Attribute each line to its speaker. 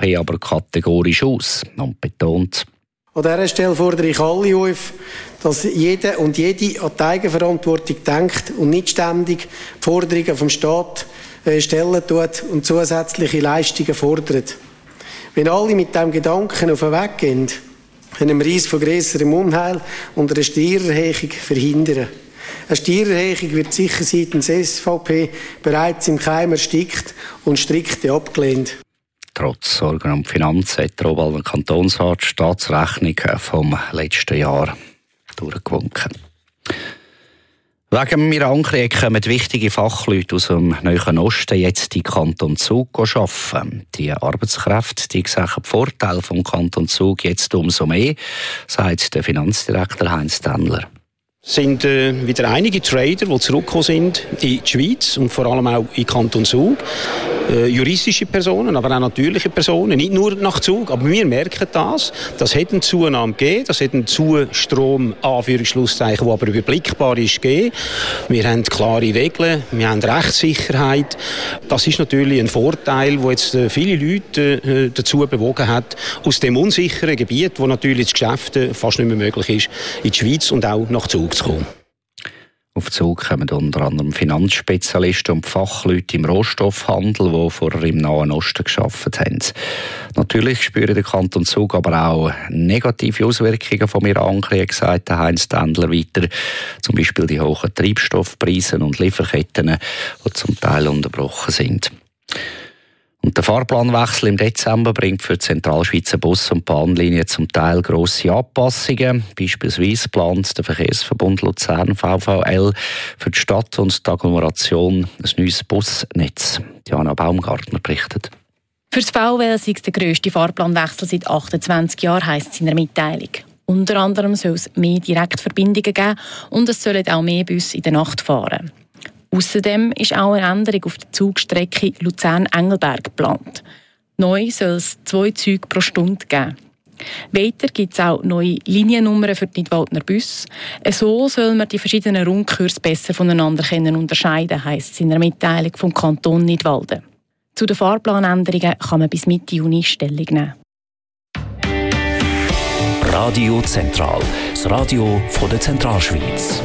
Speaker 1: SVP aber kategorisch aus und betont:
Speaker 2: An dieser Stelle fordere ich alle auf, dass jeder und jede an die Eigenverantwortung denkt und nicht ständig die Forderungen vom Staat stellen tut und zusätzliche Leistungen fordert. Wenn alle mit diesem Gedanken auf den Weg gehen, können wir uns von grösserem Unheil und einer Steuererhöhung verhindern. Eine Steuererhöhung wird sicher seitens SVP bereits im Keim erstickt und strikt abgelehnt.
Speaker 1: Trotz Sorgen um die Finanzen hat der Obwalder Kantonsrat die Staatsrechnung vom letzten Jahr durchgewunken. Wegen dem Irankrieg kommen wichtige Fachleute aus dem Nahen Osten jetzt in Kanton Zug arbeiten. Die Arbeitskräfte die sehen die Vorteile vom Kanton Zug jetzt umso mehr, sagt der Finanzdirektor Heinz Tendler.
Speaker 3: Es sind wieder einige Trader, die zurückgekommen sind in die Schweiz und vor allem auch in Kanton Zug. Juristische Personen, aber auch natürliche Personen, nicht nur nach Zug. Aber wir merken das. Das hat eine Zunahme gegeben, das hat einen Zustrom, Anführungsschlusszeichen, der aber überblickbar ist, gegeben. Wir haben klare Regeln, wir haben Rechtssicherheit. Das ist natürlich ein Vorteil, der jetzt viele Leute dazu bewogen hat, aus dem unsicheren Gebiet, wo natürlich das Geschäft fast nicht mehr möglich ist, in die Schweiz und auch nach Zug zu kommen.
Speaker 1: Auf Zug kommen unter anderem Finanzspezialisten und Fachleute im Rohstoffhandel, die vorher im Nahen Osten gearbeitet haben. Natürlich spürt der Kanton Zug aber auch negative Auswirkungen vom Irankrieg, sagt Heinz Tendler weiter. Zum Beispiel die hohen Treibstoffpreise und Lieferketten, die zum Teil unterbrochen sind. Und der Fahrplanwechsel im Dezember bringt für die Zentralschweizer Bus- und Bahnlinien zum Teil grosse Anpassungen. Beispielsweise plant der Verkehrsverbund Luzern VVL für die Stadt und die Agglomeration ein neues Busnetz. Diana Baumgartner berichtet.
Speaker 4: Für das VVL sei es der grösste Fahrplanwechsel seit 28 Jahren, heisst es in der Mitteilung. Unter anderem soll es mehr Direktverbindungen geben und es sollen auch mehr Busse in der Nacht fahren. Außerdem ist auch eine Änderung auf der Zugstrecke Luzern-Engelberg geplant. Neu soll es 2 Züge pro Stunde geben. Weiter gibt es auch neue Liniennummern für die Nidwaldner Busse. So soll man die verschiedenen Rundkurse besser voneinander unterscheiden, heisst es in der Mitteilung vom Kanton Nidwalden. Zu den Fahrplanänderungen kann man bis Mitte Juni Stellung nehmen.
Speaker 5: Radio Zentral, das Radio von der Zentralschweiz.